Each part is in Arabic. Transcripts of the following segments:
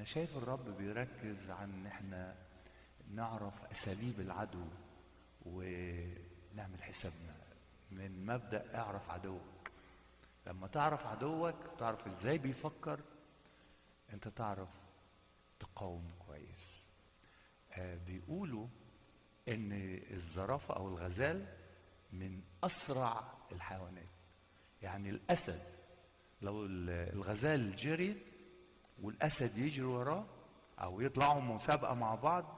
انا شايف الرب بيركز عن ان احنا نعرف اساليب العدو ونعمل حسابنا من مبدأ اعرف عدوك. لما تعرف عدوك تعرف ازاي بيفكر، انت تعرف تقاوم كويس. بيقولوا ان الزرافة او الغزال من اسرع الحيوانات. يعني الاسد لو الغزال جري والاسد يجري وراه او يطلعوا مسابقة مع بعض،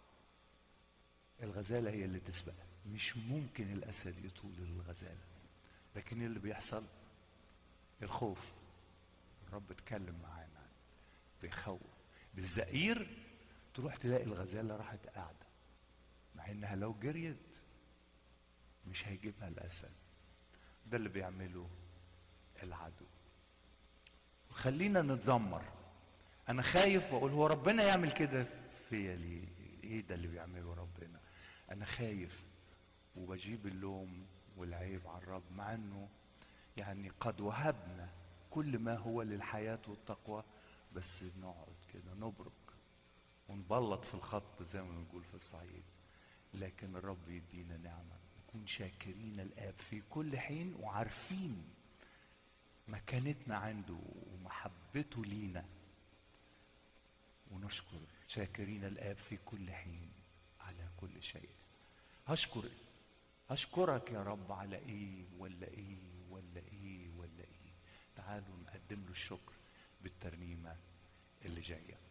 الغزالة هي اللي تسبق. مش ممكن الاسد يطول الغزالة. لكن اللي بيحصل الخوف. الرب اتكلم معانا بيخوف. بالزئير تروح تلاقي الغزالة راحت قاعدة، مع انها لو جريت مش هيجيبها الاسد. ده اللي بيعمله العدو. خلينا نتذمر. انا خايف واقول هو ربنا يعمل كده فيا ليه؟ ايه ده اللي بيعمله ربنا؟ انا خايف وبجيب اللوم والعيب على الرب، مع انه يعني قد وهبنا كل ما هو للحياة والتقوى، بس بنقعد كده نبرك ونبلط في الخط زي ما بنقول في الصعيد. لكن الرب يدينا نعمة نكون شاكرين الآب في كل حين، وعارفين مكانتنا عنده ومحبته لينا، ونشكر شاكرين الآب في كل حين على كل شيء. هشكرك يا رب على ايه ولا ايه ولا ايه ولا ايه. تعالوا نقدم له الشكر بالترنيمة اللي جايه.